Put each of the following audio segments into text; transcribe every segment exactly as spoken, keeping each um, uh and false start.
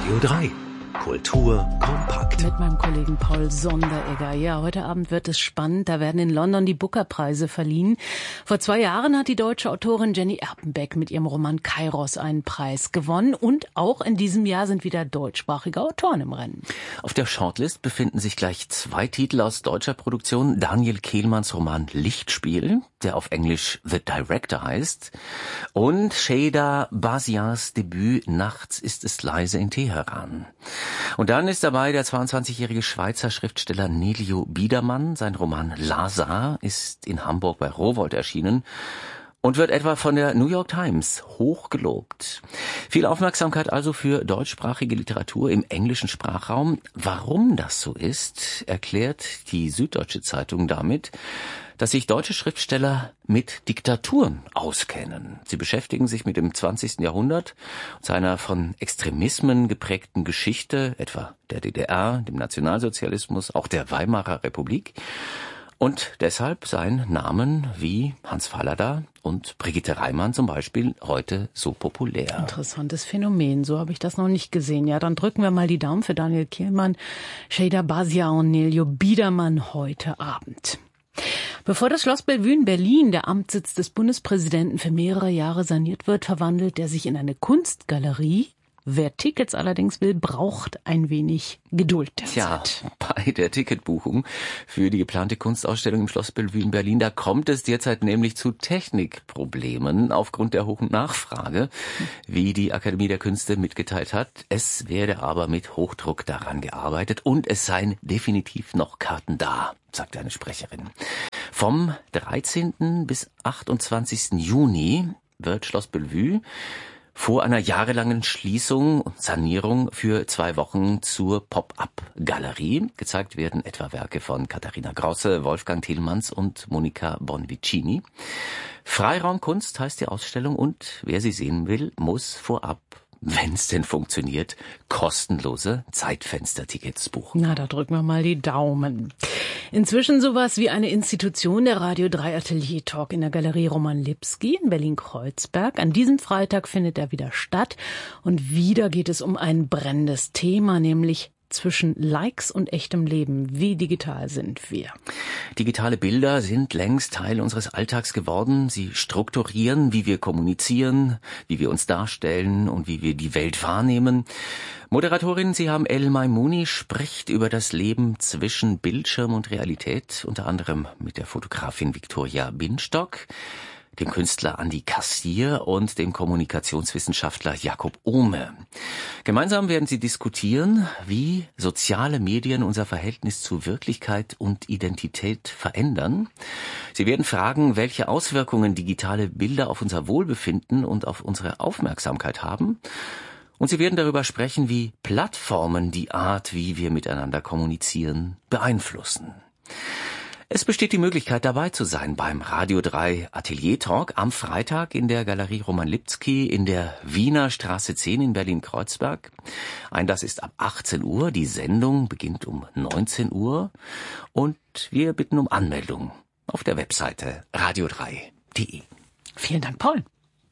Radio drei. Kultur kompakt. Mit meinem Kollegen Paul Sonderegger. Ja, heute Abend wird es spannend. Da werden in London die Booker-Preise verliehen. Vor zwei Jahren hat die deutsche Autorin Jenny Erpenbeck mit ihrem Roman Kairos einen Preis gewonnen. Und auch in diesem Jahr sind wieder deutschsprachige Autoren im Rennen. Auf der Shortlist befinden sich gleich zwei Titel aus deutscher Produktion. Daniel Kehlmanns Roman Lichtspiel, der auf Englisch The Director heißt. Und Sheyda Basiars Debüt Nachts ist es leise in Teheran. Und dann ist dabei der zweiundzwanzigjährige Schweizer Schriftsteller Nelio Biedermann. Sein Roman Lazar ist in Hamburg bei Rowohlt erschienen und wird etwa von der New York Times hoch gelobt. Viel Aufmerksamkeit also für deutschsprachige Literatur im englischen Sprachraum. Warum das so ist, erklärt die Süddeutsche Zeitung damit, dass sich deutsche Schriftsteller mit Diktaturen auskennen. Sie beschäftigen sich mit dem zwanzigsten Jahrhundert und seiner von Extremismen geprägten Geschichte, etwa der D D R, dem Nationalsozialismus, auch der Weimarer Republik. Und deshalb seien Namen wie Hans Fallada und Brigitte Reimann zum Beispiel heute so populär. Interessantes Phänomen, so habe ich das noch nicht gesehen. Ja, dann drücken wir mal die Daumen für Daniel Kehlmann, Sheyda Basiar und Nelio Biedermann heute Abend. Bevor das Schloss Bellevue in Berlin, der Amtssitz des Bundespräsidenten, für mehrere Jahre saniert wird, verwandelt er sich in eine Kunstgalerie. Wer Tickets allerdings will, braucht ein wenig Geduld derzeit. Tja, bei der Ticketbuchung für die geplante Kunstausstellung im Schloss Bellevue in Berlin, da kommt es derzeit nämlich zu Technikproblemen aufgrund der hohen Nachfrage, wie die Akademie der Künste mitgeteilt hat. Es werde aber mit Hochdruck daran gearbeitet und es seien definitiv noch Karten da, sagt eine Sprecherin. Vom dreizehnten bis achtundzwanzigsten Juni wird Schloss Bellevue vor einer jahrelangen Schließung und Sanierung für zwei Wochen zur Pop-up-Galerie. Gezeigt werden etwa Werke von Katharina Grosse, Wolfgang Tillmanns und Monica Bonvicini. Freiraumkunst heißt die Ausstellung und wer sie sehen will, muss vorab, wenn es denn funktioniert, kostenlose Zeitfenstertickets buchen. Na, da drücken wir mal die Daumen. Inzwischen sowas wie eine Institution der Radio drei Atelier Talk in der Galerie Roman Lipski in Berlin-Kreuzberg. An diesem Freitag findet er wieder statt und wieder geht es um ein brennendes Thema, nämlich zwischen Likes und echtem Leben. Wie digital sind wir? Digitale Bilder sind längst Teil unseres Alltags geworden. Sie strukturieren, wie wir kommunizieren, wie wir uns darstellen und wie wir die Welt wahrnehmen. Moderatorin Siham El-Maimouni spricht über das Leben zwischen Bildschirm und Realität, unter anderem mit der Fotografin Viktoria Binstock, dem Künstler Andi Kassier und dem Kommunikationswissenschaftler Jakob Ohme. Gemeinsam werden sie diskutieren, wie soziale Medien unser Verhältnis zu Wirklichkeit und Identität verändern. Sie werden fragen, welche Auswirkungen digitale Bilder auf unser Wohlbefinden und auf unsere Aufmerksamkeit haben. Und sie werden darüber sprechen, wie Plattformen die Art, wie wir miteinander kommunizieren, beeinflussen. Es besteht die Möglichkeit, dabei zu sein beim Radio drei Atelier Talk am Freitag in der Galerie Roman Lipski in der Wiener Straße zehn in Berlin-Kreuzberg. Einlass ist ab achtzehn Uhr, die Sendung beginnt um neunzehn Uhr und wir bitten um Anmeldung auf der Webseite radio drei punkt de. Vielen Dank, Paul.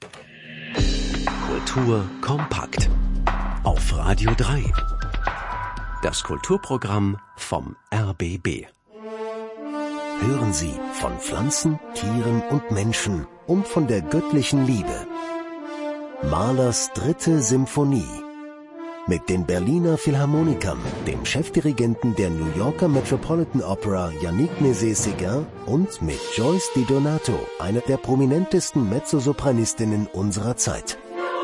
Kultur kompakt auf Radio drei. Das Kulturprogramm vom R B B. Hören Sie von Pflanzen, Tieren und Menschen und von der göttlichen Liebe. Mahlers dritte Symphonie. Mit den Berliner Philharmonikern, dem Chefdirigenten der New Yorker Metropolitan Opera Yannick Nézet-Séguin und mit Joyce Di Donato, einer der prominentesten Mezzosopranistinnen unserer Zeit.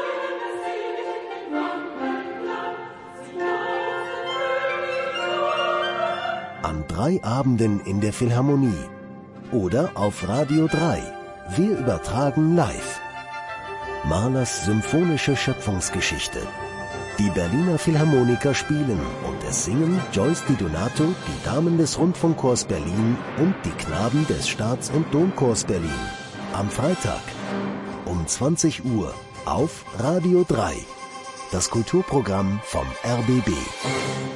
An drei Abenden in der Philharmonie oder auf Radio drei. Wir übertragen live. Mahlers symphonische Schöpfungsgeschichte. Die Berliner Philharmoniker spielen und es singen Joyce Di Donato, die Damen des Rundfunkchors Berlin und die Knaben des Staats- und Domchors Berlin. Am Freitag um zwanzig Uhr auf Radio drei. Das Kulturprogramm vom R B B.